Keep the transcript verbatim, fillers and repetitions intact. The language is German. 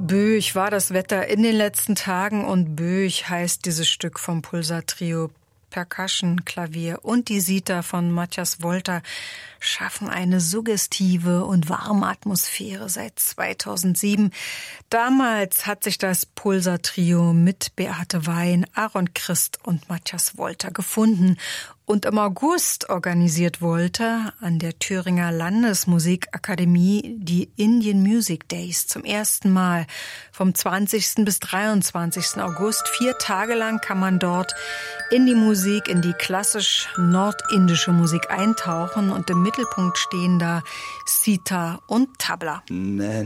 Böig war das Wetter in den letzten Tagen und Böig heißt dieses Stück vom Pulsar-Trio. Percussion, Klavier und die Sita von Matthias Wolter schaffen eine suggestive und warme Atmosphäre seit zweitausendsieben. Damals hat sich das Pulsar-Trio mit Beate Wein, Aaron Christ und Matthias Wolter gefunden. Und im August organisiert Wolter an der Thüringer Landesmusikakademie die Indian Music Days zum ersten Mal. Vom zwanzigsten bis dreiundzwanzigsten August, vier Tage lang kann man dort in die Musik, in die klassisch nordindische Musik eintauchen und im Mittelpunkt stehen da Sitar und Tabla. Na,